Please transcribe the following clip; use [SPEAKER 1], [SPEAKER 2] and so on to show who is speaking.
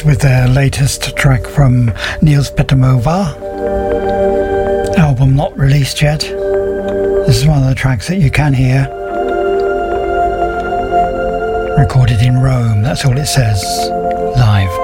[SPEAKER 1] with their latest track from Niels Petermova, album not released yet. This is one of the tracks that you can hear. Recorded in Rome, that's all it says, live.